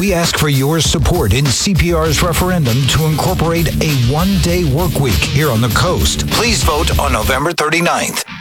We ask for your support in CPR's referendum to incorporate a one-day work week here on the coast. Please vote on November 39th.